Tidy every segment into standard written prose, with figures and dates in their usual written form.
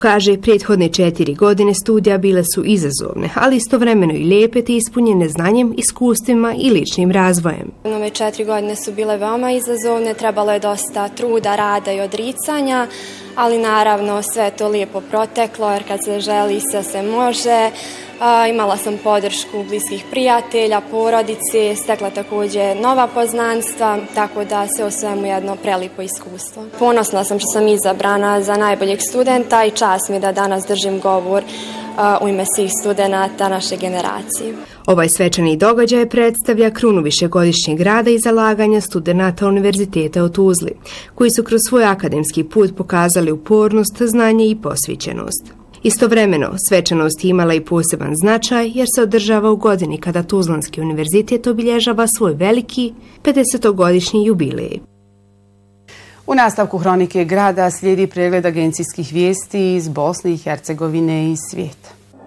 Kaže, prethodne 4 godine studija bile su izazovne, ali istovremeno i lijepe te ispunjene znanjem, iskustvima i ličnim razvojem. Ove 4 godine su bile veoma izazovne, trebalo je dosta truda, rada i odricanja, ali naravno sve je to lijepo proteklo jer kad se želi sve se može. Imala sam podršku bliskih prijatelja, porodice, stekla također nova poznanstva, tako da sve u svemu jedno prelijepo iskustvo. Ponosna sam što sam izabrana za najboljeg studenta i čast mi je da danas držim govor u ime svih studenata naše generacije. Ovaj svečani događaj predstavlja krunu višegodišnjeg rada i zalaganja studenata Univerziteta u Tuzli, koji su kroz svoj akademski put pokazali upornost, znanje i posvećenost. Istovremeno, svečanost imala i poseban značaj jer se održava u godini kada Tuzlanski univerzitet obilježava svoj veliki 50-godišnji jubilej. U nastavku Hronike grada slijedi pregled agencijskih vijesti iz Bosne i Hercegovine i svijeta.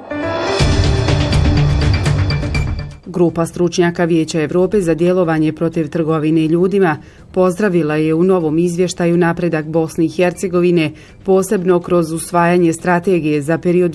Grupa stručnjaka Vijeća Evrope za djelovanje protiv trgovine ljudima pozdravila je u novom izvještaju napredak Bosne i Hercegovine, posebno kroz usvajanje strategije za period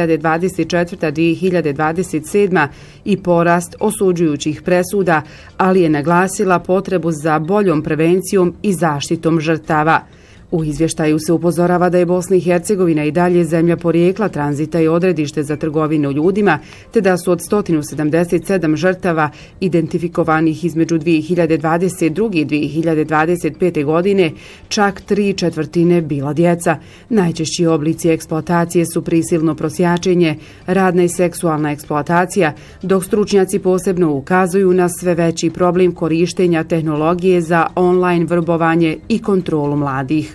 2024-2027 i porast osuđujućih presuda, ali je naglasila potrebu za boljom prevencijom i zaštitom žrtava. U izvještaju se upozorava da je Bosna i Hercegovina i dalje zemlja porijekla, tranzita i odredište za trgovinu ljudima, te da su od 177 žrtava identifikovanih između 2022. i 2025. godine čak 3/4 bila djeca. Najčešći oblici eksploatacije su prisilno prosjačenje, radna i seksualna eksploatacija, dok stručnjaci posebno ukazuju na sve veći problem korištenja tehnologije za online vrbovanje i kontrolu mladih.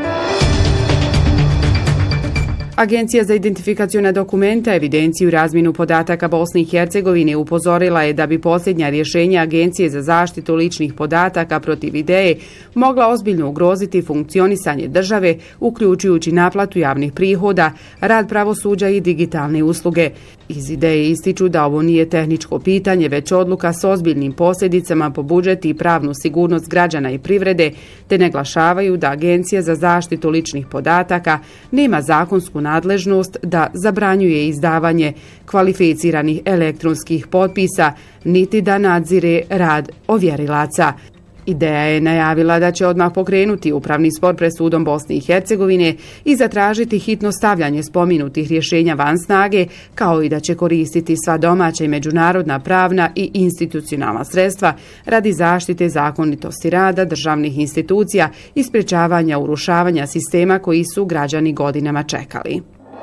Agencija za identifikacione dokumenta, evidenciju i razmjenu podataka Bosne i Hercegovine upozorila je da bi posljednja rješenja Agencije za zaštitu ličnih podataka protiv ideje mogla ozbiljno ugroziti funkcionisanje države, uključujući naplatu javnih prihoda, rad pravosuđa i digitalne usluge. Iz ideje ističu da ovo nije tehničko pitanje, već odluka s ozbiljnim posljedicama po budžet i pravnu sigurnost građana i privrede, te naglašavaju da Agencija za zaštitu ličnih podataka nema zakonsku nadležnost da zabranjuje izdavanje kvalificiranih elektronskih potpisa, niti da nadzire rad ovjerilaca. Ideja je najavila da će odmah pokrenuti upravni spor pred sudom Bosne i Hercegovine i zatražiti hitno stavljanje spomenutih rješenja van snage, kao i da će koristiti sva domaća i međunarodna pravna i institucionalna sredstva radi zaštite zakonitosti rada državnih institucija i sprječavanja urušavanja sistema koji su građani godinama čekali.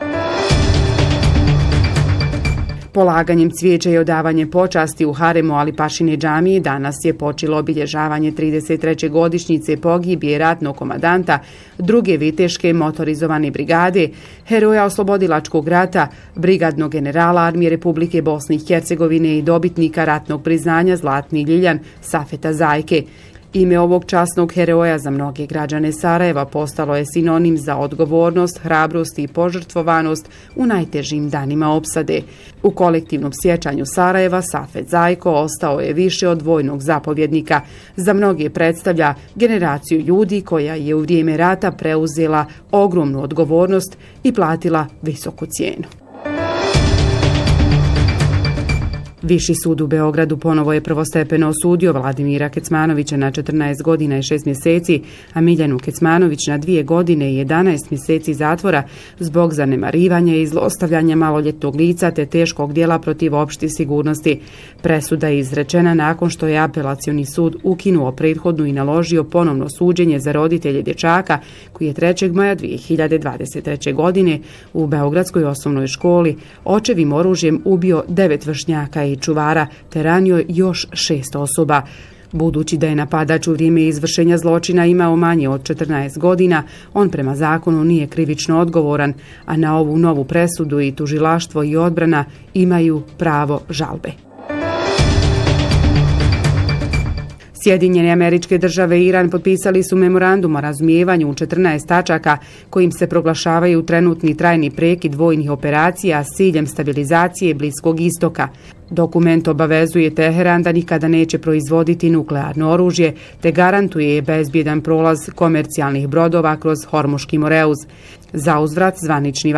Polaganjem cvijeća i odavanjem počasti u haremu Alipašine džamije danas je počelo obilježavanje 33. godišnjice pogibije ratnog komadanta druge viteške motorizovane brigade, heroja oslobodilačkog rata, brigadnog generala armije Republike Bosne i Hercegovine i dobitnika ratnog priznanja Zlatni ljiljan Safeta Zajke. Ime ovog časnog heroja za mnoge građane Sarajeva postalo je sinonim za odgovornost, hrabrost i požrtvovanost u najtežim danima opsade. U kolektivnom sjećanju Sarajeva Safet Zajko ostao je više od vojnog zapovjednika. Za mnoge predstavlja generaciju ljudi koja je u vrijeme rata preuzela ogromnu odgovornost i platila visoku cijenu. Viši sud u Beogradu ponovo je prvostepeno osudio Vladimira Kecmanovića na 14 godina i 6 mjeseci, a Miljanu Kecmanović na 2 godine i 11 mjeseci zatvora zbog zanemarivanja i zlostavljanja maloljetnog lica te teškog djela protiv opšte sigurnosti. Presuda je izrečena nakon što je apelacioni sud ukinuo prethodnu i naložio ponovno suđenje za roditelje dječaka koji je 3. maja 2023. godine u Beogradskoj osnovnoj školi očevim oružjem ubio 9 vršnjaka i čuvara, te ranio još 6 osoba. Budući da je napadač u vrijeme izvršenja zločina imao manje od 14 godina, on prema zakonu nije krivično odgovoran, a na ovu novu presudu i tužilaštvo i odbrana imaju pravo žalbe. Sjedinjene Američke Države i Iran potpisali su memorandum o razumijevanju u 14 tačaka kojim se proglašavaju trenutni trajni prekid vojnih operacija s ciljem stabilizacije Bliskog istoka. Dokument obavezuje Teheran da nikada neće proizvoditi nuklearno oružje te garantuje bezbjedan prolaz komercijalnih brodova kroz Hormuški Moreuz. Zauzvrat zvanični